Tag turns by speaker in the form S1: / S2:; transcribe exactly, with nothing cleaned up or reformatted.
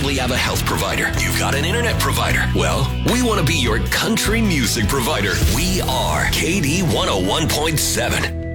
S1: probably have a health provider. You've got an internet provider. Well, we want to be your country music provider. We are K D one oh one point seven.